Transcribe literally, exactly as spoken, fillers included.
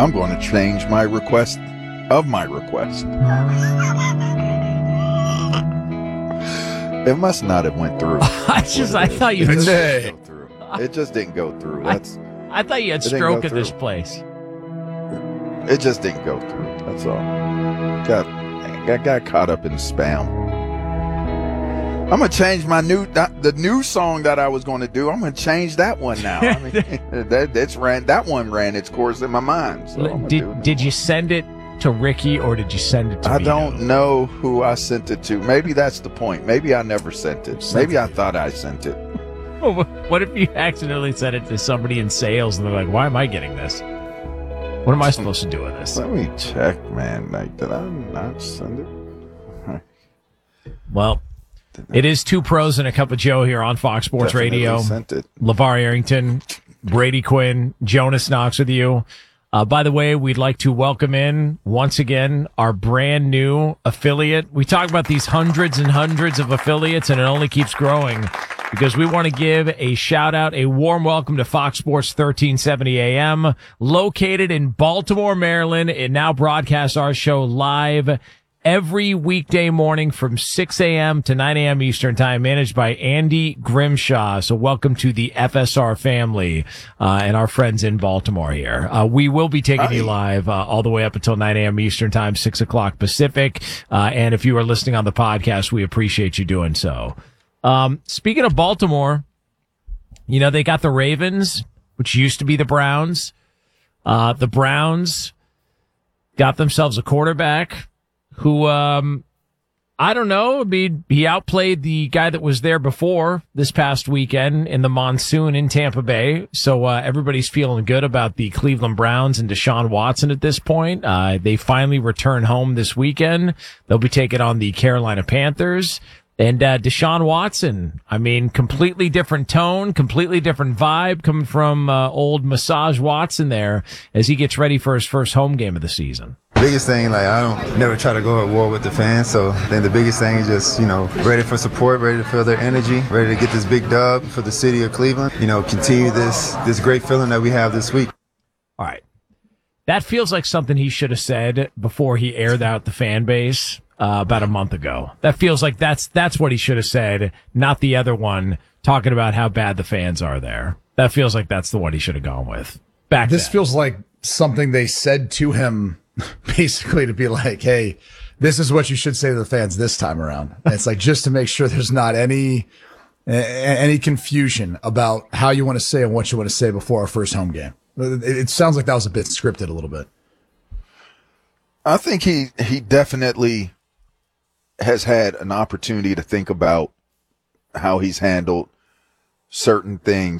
I'm going to change my request of my request. It must not have went through. I just, I thought you. It just didn't go through. It just didn't go through. That's. I, I thought you had stroke at this place. It just didn't go through. That's all. Got, got, got caught up in spam. I'm gonna change my new the new song that I was going to do. I'm gonna change that one now. I mean, that that's ran that one ran its course in my mind. So did did you send it to Ricky or did you send it to I Vito? don't know who I sent it to. Maybe that's the point. Maybe I never sent it. Maybe I thought I sent it. What if you accidentally sent it to somebody in sales and they're like, "Why am I getting this? What am I supposed to do with this?" Let me check, man. Like, did I not send it? Well, it is Two Pros and a Cup of Joe here on Fox Sports Definitely Radio. Sent it. LeVar Arrington, Brady Quinn, Jonas Knox with you. Uh, by the way, we'd like to welcome in once again our brand new affiliate. We talk about these hundreds and hundreds of affiliates, and it only keeps growing because we want to give a shout out, a warm welcome to Fox Sports thirteen seventy A M, located in Baltimore, Maryland. It now broadcasts our show live every weekday morning from six a.m. to nine a.m. Eastern Time, managed by Andy Grimshaw. So welcome to the F S R family uh, and our friends in Baltimore here. Uh, we will be taking Hi. you live uh, all the way up until nine a.m. Eastern Time, six o'clock Pacific. Uh, and if you are listening on the podcast, we appreciate you doing so. Um, speaking of Baltimore, you know, they got the Ravens, which used to be the Browns. Uh, the Browns got themselves a quarterback who, um, I don't know, I mean, he outplayed the guy that was there before this past weekend in the monsoon in Tampa Bay. So, uh, everybody's feeling good about the Cleveland Browns and Deshaun Watson at this point. Uh, they finally return home this weekend. They'll be taking on the Carolina Panthers. And, uh, Deshaun Watson, I mean, completely different tone, completely different vibe coming from, uh, old Massage Watson there as he gets ready for his first home game of the season. Biggest thing, like, I don't never try to go at war with the fans, so I think the biggest thing is just, you know, ready for support, ready to feel their energy, ready to get this big dub for the city of Cleveland, you know, continue this this great feeling that we have this week. All right. That feels like something he should have said before he aired out the fan base uh, about a month ago. That feels like that's that's what he should have said, not the other one talking about how bad the fans are there. That feels like that's the one he should have gone with. Back This then. feels like something they said to him basically to be like, hey, this is what you should say to the fans this time around. And it's like just to make sure there's not any any confusion about how you want to say and what you want to say before our first home game. It, it sounds like that was a bit scripted a little bit. I think he, he definitely has had an opportunity to think about how he's handled certain things